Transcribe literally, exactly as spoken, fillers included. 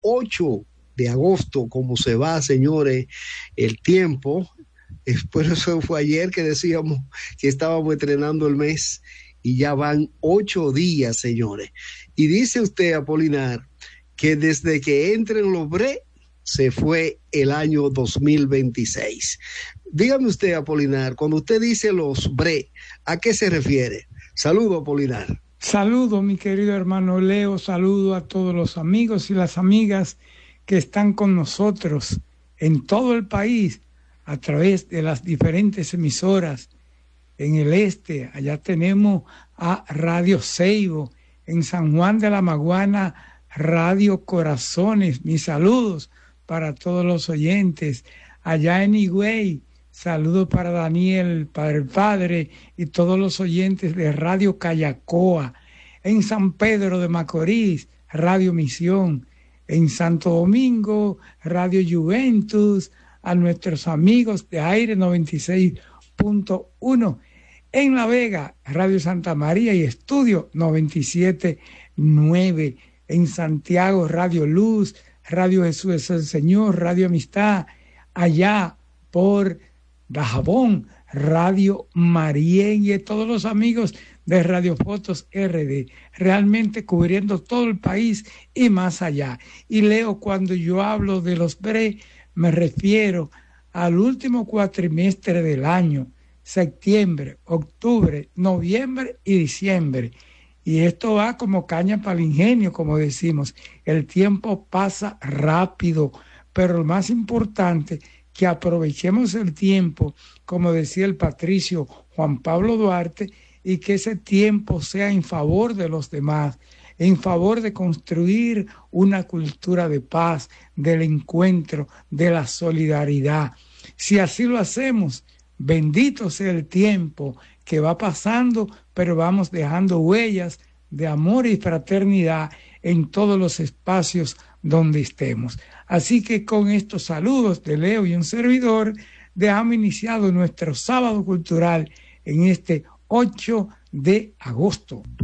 ocho de agosto, como se va, señores, el tiempo. Por eso fue ayer que decíamos que estábamos estrenando el mes y ya van ocho días, señores. Y dice usted, Apolinar, que desde que entren los bre, se fue el año dos mil veintiséis. Dígame usted, Apolinar, cuando usted dice los bre, ¿a qué se refiere? Saludo, Apolinar. Saludo, mi querido hermano Leo, saludo a todos los amigos y las amigas que están con nosotros en todo el país a través de las diferentes emisoras. En el este, allá tenemos a Radio Ceibo, en San Juan de la Maguana, Radio Corazones. Mis saludos para todos los oyentes. Allá en Higüey, saludos para Daniel, para el padre y todos los oyentes de Radio Callacoa. En San Pedro de Macorís, Radio Misión. En Santo Domingo, Radio Juventus, a nuestros amigos de Aire noventa y seis punto uno. En La Vega, Radio Santa María y Estudio noventa y siete punto nueve. En Santiago, Radio Luz, Radio Jesús es el Señor, Radio Amistad. Allá por Dajabón, Radio Marién, y todos los amigos de Radio Fotos R D, realmente cubriendo todo el país y más allá. Y Leo, cuando yo hablo de los bre, me refiero al último cuatrimestre del año, septiembre, octubre, noviembre y diciembre. Y esto va como caña para el ingenio, como decimos. El tiempo pasa rápido, pero lo más importante, que aprovechemos el tiempo, como decía el patricio Juan Pablo Duarte, y que ese tiempo sea en favor de los demás, en favor de construir una cultura de paz, del encuentro, de la solidaridad. Si así lo hacemos, bendito sea el tiempo que va pasando, pero vamos dejando huellas de amor y fraternidad en todos los espacios donde estemos. Así que con estos saludos de Leo y un servidor, dejamos iniciado nuestro sábado cultural en este ocho de agosto.